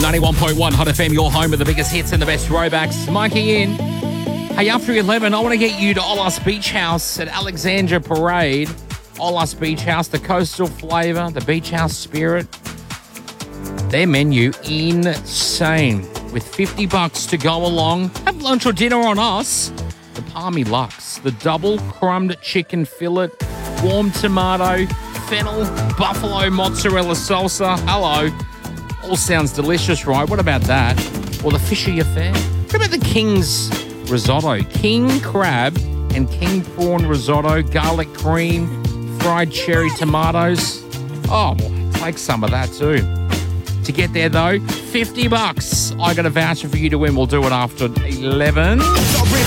91.1 Hot FM, your home with the biggest hits and the best throwbacks. Mikey in. Hey, after 11, I want to get you to Olas Beach House at Alexandra Parade. Olas Beach House, the coastal flavour, the beach house spirit. Their menu, insane. With $50 to go along, have lunch or dinner on us. The Palmy Lux, the double crumbed chicken fillet, warm tomato, fennel, buffalo mozzarella salsa. Hello. All sounds delicious, right? What about that? Or the fishy affair? What about the King's risotto? King crab and king prawn risotto, garlic cream, fried cherry tomatoes. Oh, take some of that too. To get there though, $50. I got a voucher for you to win. We'll do it after 11.